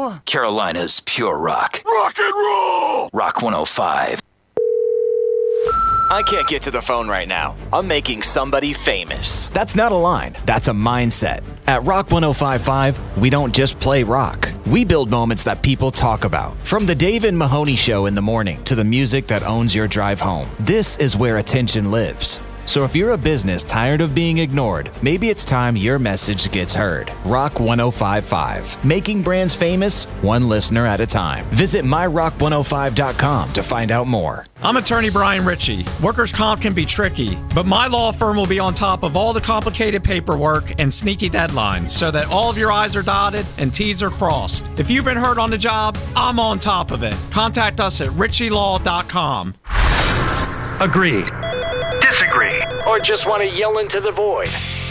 roll. Carolina's pure rock. Rock and roll! Rock 105. I can't get to the phone right now. I'm making somebody famous. That's not a line. That's a mindset. At Rock 105.5, we don't just play rock. We build moments that people talk about. From the Dave and Mahoney Show in the morning to the music that owns your drive home. This is where attention lives. So if you're a business tired of being ignored, maybe it's time your message gets heard. Rock 105.5. Making brands famous, one listener at a time. Visit myrock105.com to find out more. I'm attorney Brian Ritchie. Workers' comp can be tricky, but my law firm will be on top of all the complicated paperwork and sneaky deadlines so that all of your I's are dotted and T's are crossed. If you've been hurt on the job, I'm on top of it. Contact us at ritchielaw.com. Agreed. Disagree. Or just want to yell into the void.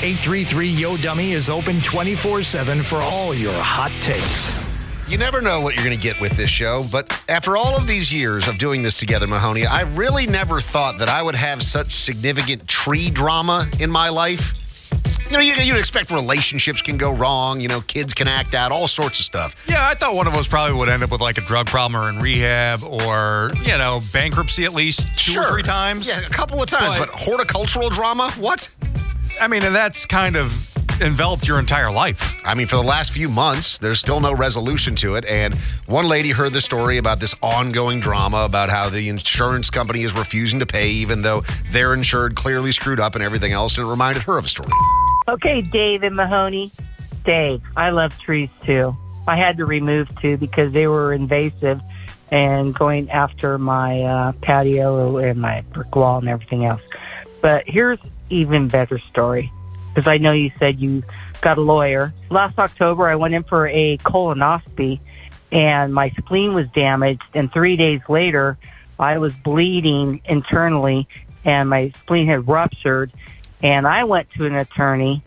833 Yo Dummy is open 24/7 for all your hot takes. You never know what you're going to get with this show, but after all of these years of doing this together, Mahoney, I really never thought that I would have such significant tree drama in my life. You know, you'd expect relationships can go wrong, kids can act out, all sorts of stuff. Yeah, I thought one of us probably would end up with like a drug problem or in rehab or, bankruptcy at least two or three times. Yeah, a couple of times, but horticultural drama? What? I mean, and that's kind of enveloped your entire life. I mean, for the last few months, there's still no resolution to it. And one lady heard the story about this ongoing drama about how the insurance company is refusing to pay even though their insured clearly screwed up and everything else. And it reminded her of a story. Okay, Dave and Mahoney. Dave, I love trees too. I had to remove two because they were invasive and going after my patio and my brick wall and everything else. But here's even better story. Because I know you said you got a lawyer. Last October, I went in for a colonoscopy, and my spleen was damaged. And 3 days later, I was bleeding internally, and my spleen had ruptured. And I went to an attorney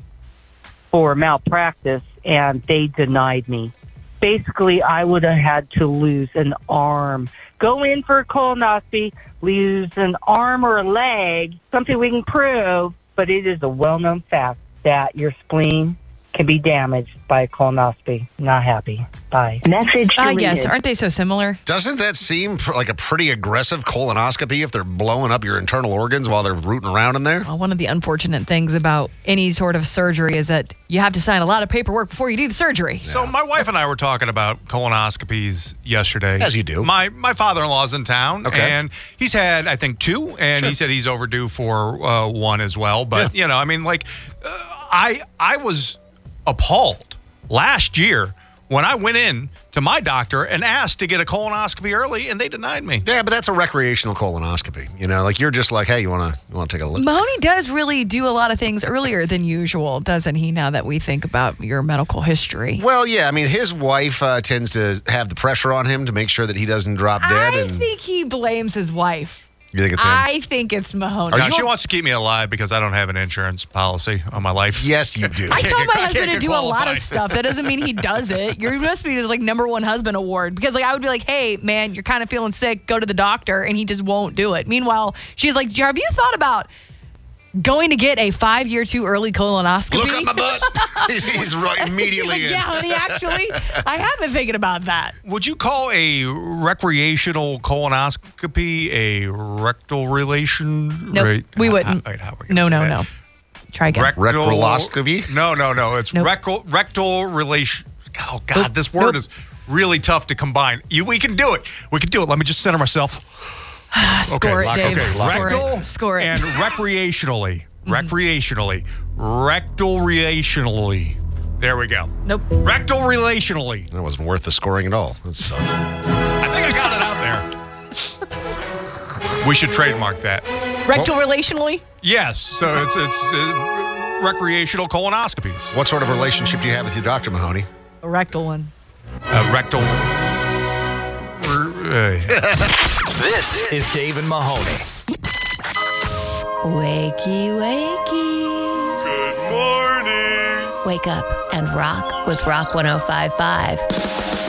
for malpractice, and they denied me. Basically, I would have had to lose an arm. Go in for a colonoscopy, lose an arm or a leg, something we can prove. But it is a well-known fact that your spleen can be damaged by a colonoscopy. Not happy. Bye. Message deleted. Yes, aren't they so similar? Doesn't that seem like a pretty aggressive colonoscopy if they're blowing up your internal organs while they're rooting around in there? Well, one of the unfortunate things about any sort of surgery is that you have to sign a lot of paperwork before you do the surgery. So my wife and I were talking about colonoscopies yesterday. As you do. My father-in-law's in town, and he's had, I think, two, and he said he's overdue for one as well. But, I was appalled last year when I went in to my doctor and asked to get a colonoscopy early, and they denied me. Yeah, but that's a recreational colonoscopy. You're just like, hey, you want to take a look? Mahoney does really do a lot of things earlier than usual, doesn't he, now that we think about your medical history? Well, yeah. I mean, his wife tends to have the pressure on him to make sure that he doesn't drop dead. I think he blames his wife. You think it's him? I think it's Mahoney. No, she wants to keep me alive because I don't have an insurance policy on my life. Yes, you do. I tell my husband to do a lot of stuff. That doesn't mean he does it. You must be his #1 husband award. Because I would be like, hey, man, you're kind of feeling sick. Go to the doctor. And he just won't do it. Meanwhile, she's like, have you thought about going to get a 5-year too early colonoscopy? Look up my butt. he's right immediately. He's like, yeah, honey, actually, I have been thinking about that. Would you call a recreational colonoscopy a rectal relation? Nope, we wouldn't. No. Try again. Rectaloscopy? No. It's rectal relation. Oh, God, this word is really tough to combine. We can do it. Let me just center myself. Score it, Dave. Rectal Score it. And recreationally. Rectal-relationally. There we go. Nope. Rectal-relationally. That wasn't worth the scoring at all. That sucks. I think I got it out there. We should trademark that. Rectal-relationally? Yes. So it's recreational colonoscopies. What sort of relationship do you have with your doctor, Mahoney? A rectal one. Rectal. This is Dave and Mahoney. Wakey, wakey. Good morning. Wake up and rock with Rock 105.5.